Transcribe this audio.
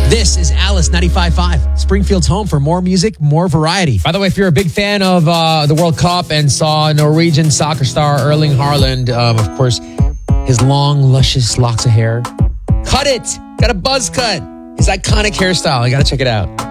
This is Alice 95.5, Springfield's home for more music, more variety. By the way, if you're a big fan of the World Cup and saw Norwegian soccer star Erling Haaland, of course, his long, luscious locks of hair, cut it. Got a buzz cut. His iconic hairstyle. You got to check it out.